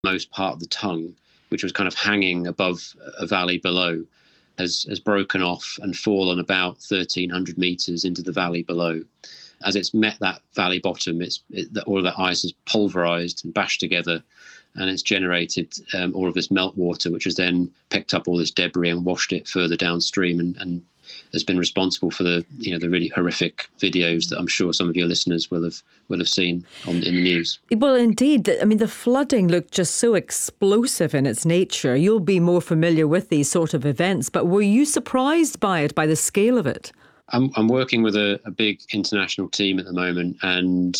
most part of the tongue, which was kind of hanging above a valley below, has broken off and fallen about 1,300 metres into the valley below. As it's met that valley bottom, all of that ice is pulverised and bashed together, and it's generated all of this meltwater, which has then picked up all this debris and washed it further downstream, and has been responsible for the really horrific videos that I'm sure some of your listeners will have seen in the news. Well, indeed. I mean, the flooding looked just so explosive in its nature. You'll be more familiar with these sort of events, but were you surprised by it, by the scale of it? I'm working with a big international team at the moment, and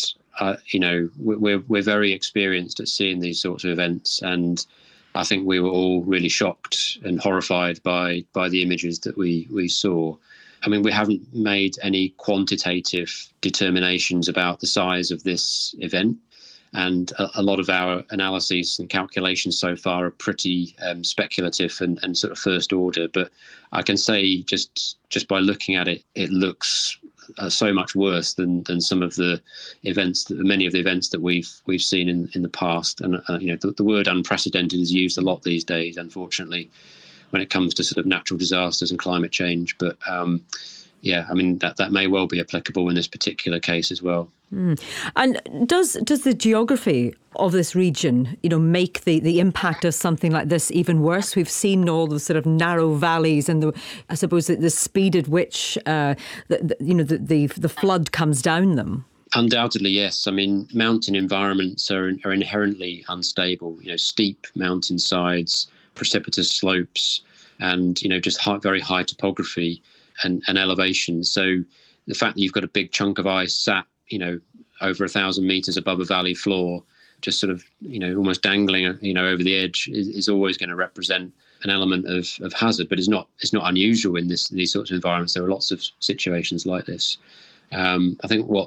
we're very experienced at seeing these sorts of events, and I think we were all really shocked and horrified by the images that we saw. I mean, we haven't made any quantitative determinations about the size of this event, and a lot of our analyses and calculations so far are pretty speculative and sort of first order. But I can say just by looking at it, it looks so much worse than some of the events, many of the events that we've seen in the past. And the word unprecedented is used a lot these days, unfortunately, when it comes to sort of natural disasters and climate change. But that may well be applicable in this particular case as well. And does the geography of this region, make the impact of something like this even worse? We've seen all the sort of narrow valleys and I suppose the speed at which the flood comes down them. Undoubtedly, yes. I mean, mountain environments are inherently unstable. Steep mountainsides, precipitous slopes, and just very high topography and elevation. So the fact that you've got a big chunk of ice sat over 1,000 metres above a valley floor, just sort of, almost dangling, over the edge is always going to represent an element of hazard, but it's not unusual in these sorts of environments. There are lots of situations like this. I think what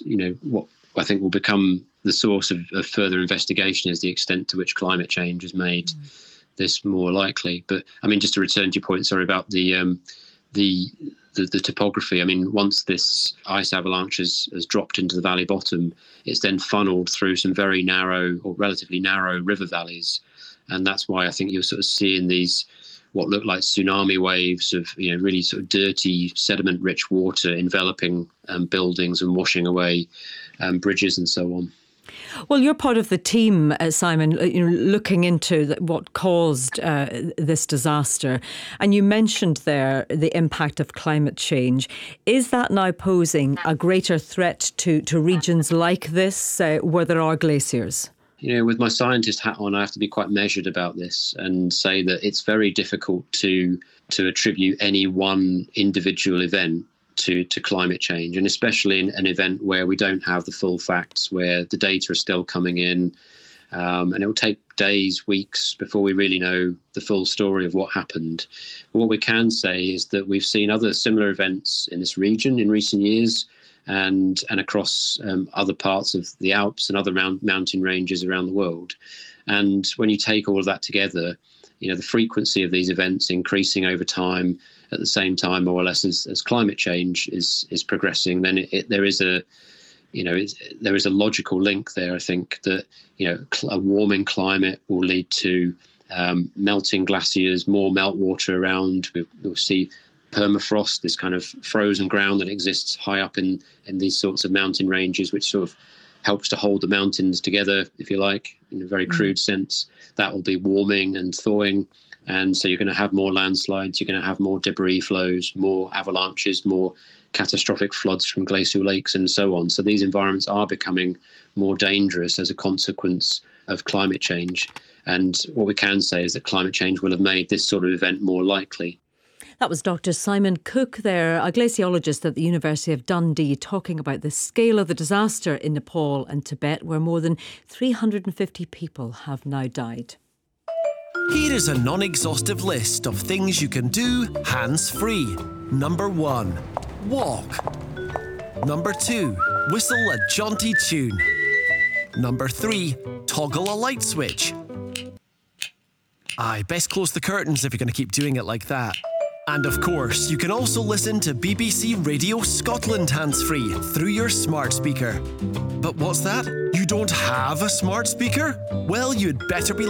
I think will become the source of further investigation is the extent to which climate change has made this more likely. But I mean, just to return to your point, sorry, about the topography. I mean, once this ice avalanche has dropped into the valley bottom, it's then funneled through some very narrow or relatively narrow river valleys. And that's why I think you're sort of seeing these, what look like tsunami waves of, really sort of dirty, sediment-rich water enveloping buildings and washing away bridges and so on. Well, you're part of the team, Simon, looking into what caused this disaster. And you mentioned there the impact of climate change. Is that now posing a greater threat to regions like this where there are glaciers? With my scientist hat on, I have to be quite measured about this and say that it's very difficult to attribute any one individual event to climate change, and especially in an event where we don't have the full facts, where the data are still coming in, and it will take days, weeks before we really know the full story of what happened. But what we can say is that we've seen other similar events in this region in recent years, and across other parts of the Alps and other mountain ranges around the world. And when you take all of that together, the frequency of these events increasing over time at the same time, more or less, as climate change is progressing, then there is a logical link there. I think that a warming climate will lead to melting glaciers, more meltwater around. We'll see permafrost, this kind of frozen ground that exists high up in these sorts of mountain ranges, which sort of helps to hold the mountains together, if you like, in a very crude sense. That will be warming and thawing. And so you're going to have more landslides, you're going to have more debris flows, more avalanches, more catastrophic floods from glacial lakes and so on. So these environments are becoming more dangerous as a consequence of climate change. And what we can say is that climate change will have made this sort of event more likely. That was Dr. Simon Cook there, a glaciologist at the University of Dundee, talking about the scale of the disaster in Nepal and Tibet, where more than 350 people have now died. Here is a non-exhaustive list of things you can do hands-free. Number 1, walk. Number 2, whistle a jaunty tune. Number 3, toggle a light switch. Best close the curtains if you're going to keep doing it like that. And of course, you can also listen to BBC Radio Scotland hands-free through your smart speaker. But what's that? You don't have a smart speaker? Well, you'd better be